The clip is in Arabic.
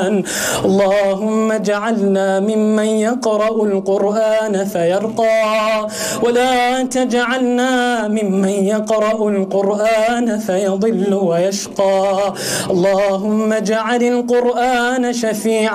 اللهم اجعلنا ممن يقرأ القرآن فيرقى، ولا تجعلنا ممن يقرأ القرآن فيضل ويشقى. اللهم اجعل القرآن شفيعا